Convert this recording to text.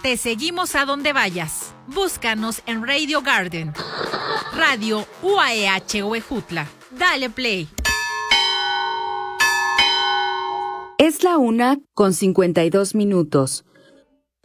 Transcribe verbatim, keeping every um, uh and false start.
Te seguimos a donde vayas. Búscanos en Radio Garden. Radio U A E H Huejutla. Dale play. Es la una con cincuenta y dos minutos.